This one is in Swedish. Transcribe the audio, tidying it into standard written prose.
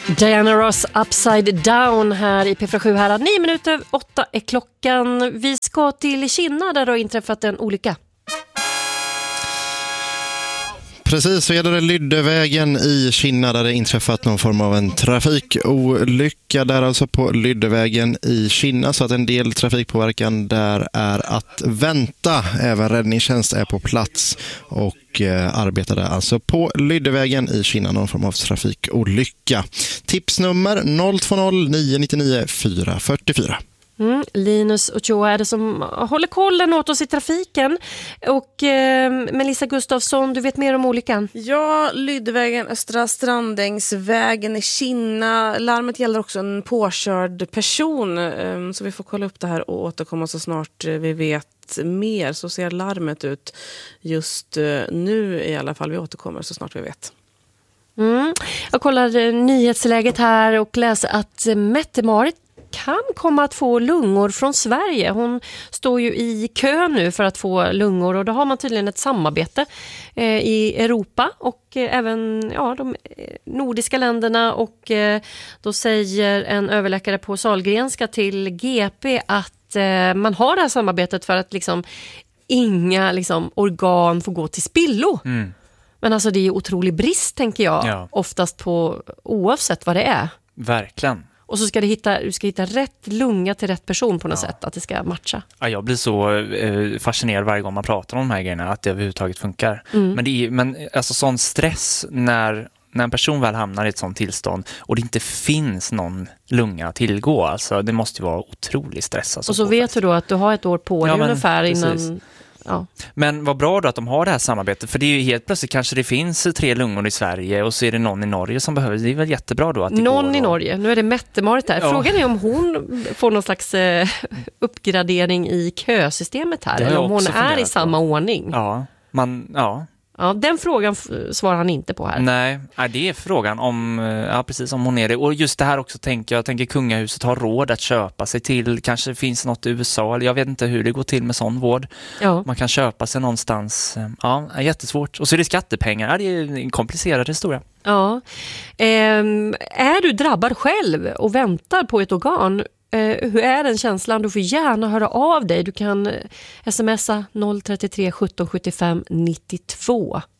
Diana Ross, Upside Down här i P47 här. 9:08 är klockan. Vi ska till Kina där det har inträffat en olycka. Precis, så är det Lyddevägen i Kina där det inträffat någon form av en trafikolycka där alltså på Lyddevägen i Kina, så att en del trafikpåverkan där är att vänta. Även räddningstjänst är på plats och arbetade alltså på Lyddevägen i Kina, någon form av trafikolycka. Tipsnummer 020 999 444. Linus Ochoa är det som håller kollen åt oss i trafiken. Och Melissa Gustafsson, du vet mer om olyckan? Ja, Lyddevägen, Östra Strandängsvägen i Kina. Larmet gäller också en påkörd person. Så vi får kolla upp det här och återkomma så snart vi vet mer. Så ser larmet ut just nu i alla fall. Vi återkommer så snart vi vet. Jag kollar nyhetsläget här och läser att Mette-Marit kan komma att få lungor från Sverige. Hon står ju i kö nu för att få lungor, och då har man tydligen ett samarbete i Europa och även de nordiska länderna, och då säger en överläkare på Sahlgrenska till GP att man har det här samarbetet för att inga organ får gå till spillo. Men alltså det är ju otrolig brist, tänker jag, oftast på oavsett vad det är. Verkligen. Och så ska du ska hitta rätt lunga till rätt person på något sätt, att det ska matcha. Ja, jag blir så fascinerad varje gång man pratar om de här grejerna, att det överhuvudtaget funkar. Men alltså sån stress när en person väl hamnar i ett sånt tillstånd och det inte finns någon lunga att tillgå, alltså det måste ju vara otrolig stress. Alltså, och så vet du då att du har ett år på dig ungefär innan... Ja. Men vad bra då att de har det här samarbetet, för det är ju helt plötsligt kanske det finns 3 lungor i Sverige och så är det någon i Norge som behöver. Det är väl jättebra då att det någon går i Norge, nu är det Mette-Marit här. Frågan är om hon får någon slags uppgradering i kösystemet här, eller om hon är i samma ordning. Ja, den frågan svarar han inte på här. Nej, det är frågan om precis om hon är det. Och just det här också jag tänker kungahuset har råd att köpa sig till, kanske finns något i USA, eller jag vet inte hur det går till med sån vård. Ja. Man kan köpa sig någonstans. Ja, är jättesvårt. Och så är det skattepengar. Det är en komplicerad historia. Ja. Är du drabbad själv och väntar på ett organ? Hur är den känslan? Du får gärna höra av dig. Du kan smsa 033 17 75 92.